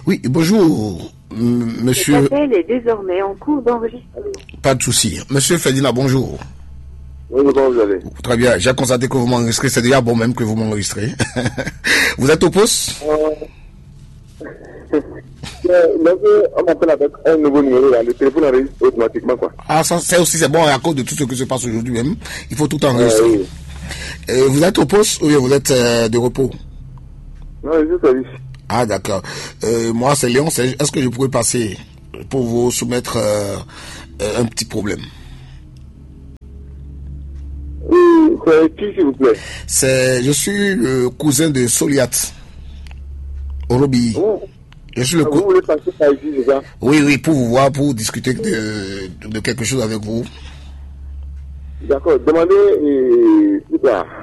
Oui, bonjour, monsieur. L'appel est désormais en cours d'enregistrement. Pas de souci. Monsieur Ferdinand, bonjour. Oui, comment vous allez? Très bien, j'ai constaté que vous m'enregistrez, c'est déjà bon même que vous m'enregistrez. Vous êtes au poste? Donc, on m'appelle avec un nouveau numéro, là. Le téléphone enregistre automatiquement, quoi. Ah, ça, c'est aussi, c'est bon, à cause de tout ce qui se passe aujourd'hui même. Il faut tout enregistrer. Oui. Vous êtes au poste ou bien vous êtes de repos? Non, je suis service. Ah, d'accord. Moi, c'est Léon. Est-ce que je pourrais passer pour vous soumettre un petit problème? Oui, c'est qui, s'il vous plaît? Je suis le cousin de Soliat Orobi. Oh. Je suis le Vous voulez passer par ici, c'est ça? Oui, pour vous voir, pour discuter de quelque chose avec vous. D'accord, demandez plus tard.